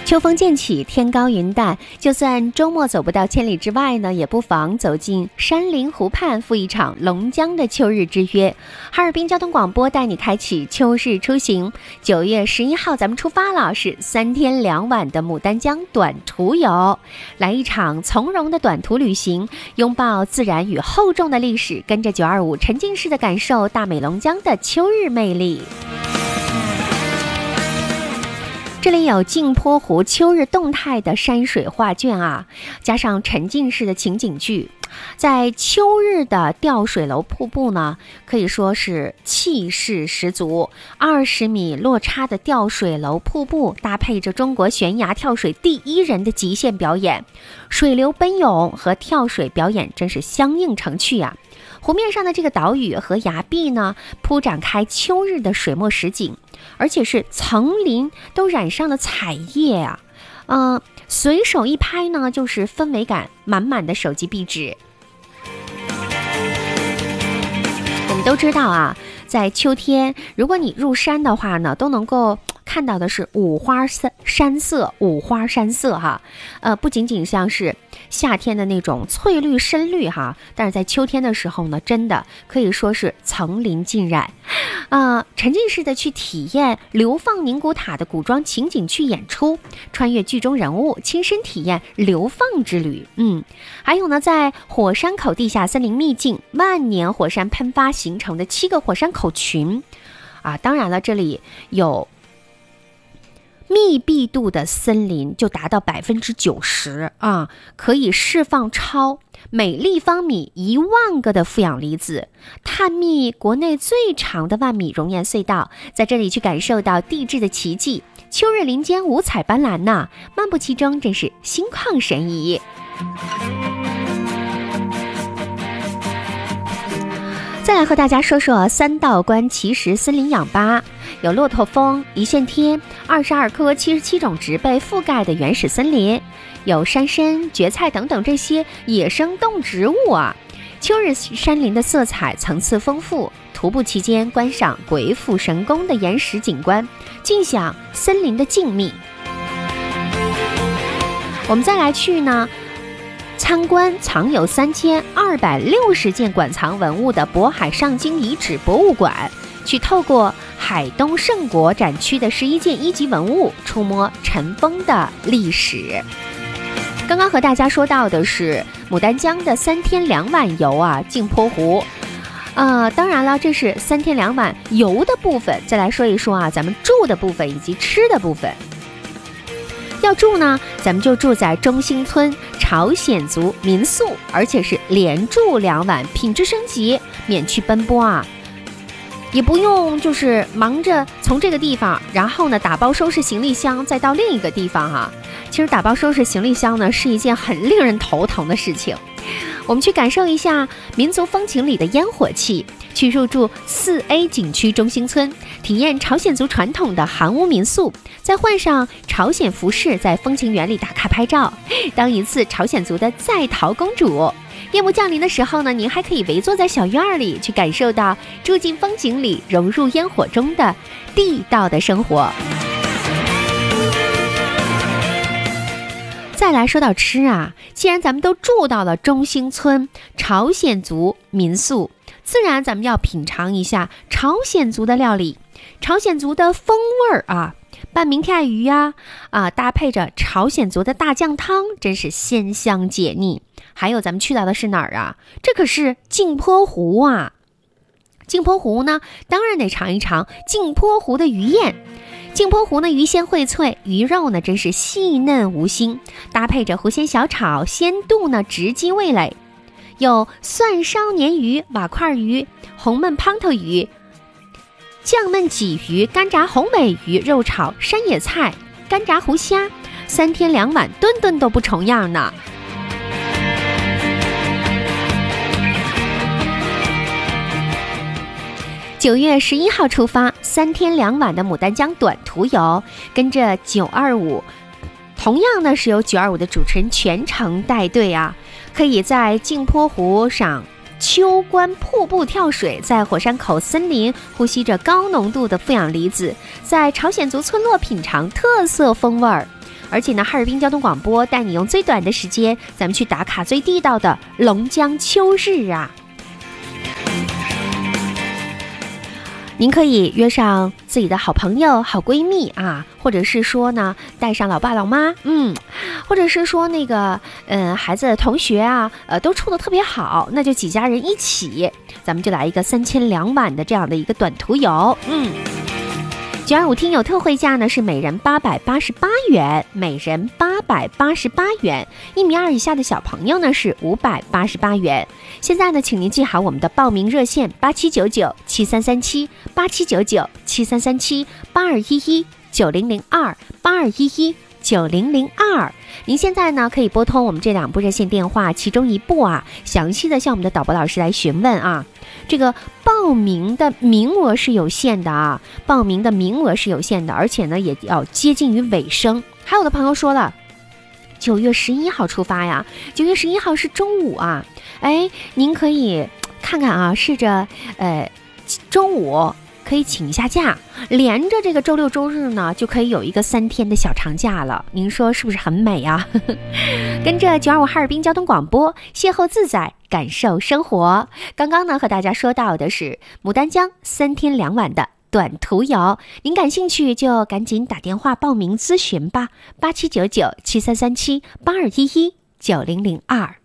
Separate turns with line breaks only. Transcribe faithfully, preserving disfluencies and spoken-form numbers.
秋风渐起，天高云淡，就算周末走不到千里之外呢，也不妨走进山林湖畔，赴一场龙江的秋日之约。哈尔滨交通广播带你开启秋日出行。九月十一号咱们出发了，是三天两晚的牡丹江短途游，来一场从容的短途旅行，拥抱自然与厚重的历史，跟着九二五沉浸式的感受大美龙江的秋日魅力。这里有镜泊湖秋日动态的山水画卷啊，加上沉浸式的情景剧，在秋日的吊水楼瀑布呢，可以说是气势十足。二十米落差的吊水楼瀑布，搭配着中国悬崖跳水第一人的极限表演，水流奔涌和跳水表演真是相映成趣啊。湖面上的这个岛屿和崖壁呢，铺展开秋日的水墨实景，而且是层林都染上了彩叶啊，呃，随手一拍呢，就是氛围感满满的手机壁纸。我们都知道啊，在秋天，如果你入山的话呢，都能够看到的是五花山色，五花山色哈，呃，不仅仅像是夏天的那种翠绿深绿哈，但是在秋天的时候呢，真的可以说是层林尽染，呃，沉浸式的去体验流放宁古塔的古装情景剧演出，穿越剧中人物，亲身体验流放之旅。嗯，还有呢，在火山口地下森林秘境，万年火山喷发形成的七个火山口群啊，当然了，这里有密闭度的森林就达到百分之九十啊，可以释放超每立方米一万个的负氧离子，探秘国内最长的万米熔岩隧道，在这里去感受到地质的奇迹。秋日林间五彩斑斓呐、啊，漫步其中真是心旷神怡。再来和大家说说三道关奇石森林氧吧，有骆驼峰、一线天，二十二棵七十七种植被覆盖的原始森林，有山参、蕨菜等等这些野生动植物啊。秋日山林的色彩层次丰富，徒步期间观赏鬼斧神工的岩石景观，尽享森林的静谧。我们再来去呢参观藏有三千二百六十件馆藏文物的渤海上京遗址博物馆，去透过海东胜国展区的十一件一级文物，触摸尘封的历史。刚刚和大家说到的是牡丹江的三天两晚游啊，镜泊湖。呃，当然了，这是三天两晚游的部分。再来说一说啊，咱们住的部分以及吃的部分。要住呢，咱们就住在中兴村朝鲜族民宿，而且是连住两晚，品质升级，免去奔波啊，也不用就是忙着从这个地方，然后呢打包收拾行李箱，再到另一个地方哈、啊。其实打包收拾行李箱呢是一件很令人头疼的事情。我们去感受一下民族风情里的烟火气，去入住四 A 景区中兴村，体验朝鲜族传统的韩屋民宿，再换上朝鲜服饰，在风情园里打卡拍照，当一次朝鲜族的在逃公主。夜幕降临的时候呢，您还可以围坐在小院里，去感受到住进风景里，融入烟火中的地道的生活。再来说到吃啊，既然咱们都住到了中兴村朝鲜族民宿，自然咱们要品尝一下朝鲜族的料理，朝鲜族的风味儿啊，拌明太鱼呀、啊，啊，搭配着朝鲜族的大酱汤，真是鲜香解腻。还有咱们去到的是哪儿啊？这可是镜泊湖啊！镜泊湖呢，当然得尝一尝镜泊湖的鱼宴。镜泊湖呢，鱼鲜荟萃，鱼肉呢真是细嫩无腥，搭配着湖鲜小炒，鲜度呢直击味蕾。有蒜烧鲶鱼、瓦块鱼、红焖胖头鱼、酱焖鲫鱼、干炸红尾鱼、肉炒山野菜、干炸湖虾，三天两晚，顿顿都不重样呢。九月十一号出发，三天两晚的牡丹江短途游，跟着九二五，同样呢是由九二五的主持人全程带队啊，可以在镜泊湖上秋观瀑布跳水，在火山口森林呼吸着高浓度的负氧离子，在朝鲜族村落品尝特色风味儿。 而且呢，哈尔滨交通广播带你用最短的时间，咱们去打卡最地道的龙江秋日啊。您可以约上自己的好朋友、好闺蜜啊，或者是说呢，带上老爸老妈，嗯，或者是说那个，嗯，孩子的同学啊，呃，都处得特别好，那就几家人一起，咱们就来一个三千两晚的这样的一个短途游，嗯。九二五听友特惠价呢是每人八百八十八元，每人八百八十八元，一米二以下的小朋友呢是五百八十八元。现在呢，请您记好我们的报名热线八七九九七三三七八七九九七三三七八二一一九零零二八二一一九零零二。您现在呢可以拨通我们这两部热线电话，其中一部啊，详细的向我们的导播老师来询问啊。这个报名的名额是有限的啊，报名的名额是有限的，而且呢也要接近于尾声。还有的朋友说了，九月十一号出发呀，九月十一号是中午啊，哎，您可以看看啊，试着呃中午可以请一下假，连着这个周六周日呢，就可以有一个三天的小长假了。您说是不是很美啊？跟着九二五哈尔滨交通广播，邂逅自在，感受生活。刚刚呢和大家说到的是牡丹江三天两晚的短途游，您感兴趣就赶紧打电话报名咨询吧，八七九九七三三七八二一一九零零二。